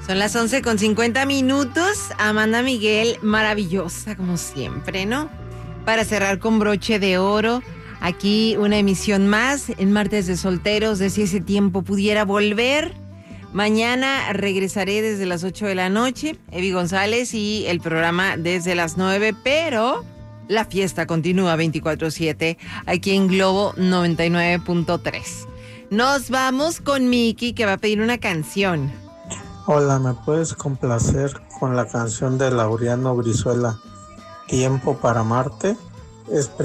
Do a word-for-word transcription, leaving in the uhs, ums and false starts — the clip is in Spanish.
Son las once con cincuenta minutos. Amanda Miguel, maravillosa como siempre, ¿no? Para cerrar con broche de oro, aquí una emisión más en Martes de Solteros, de Si ese tiempo pudiera volver. Mañana regresaré desde las ocho de la noche, Evi González, y el programa desde las nueve, pero la fiesta continúa veinticuatro siete aquí en Globo noventa y nueve punto tres. Nos vamos con Miki, que va a pedir una canción. Hola, ¿me puedes complacer con la canción de Laureano Brizuela, Tiempo para amarte? Es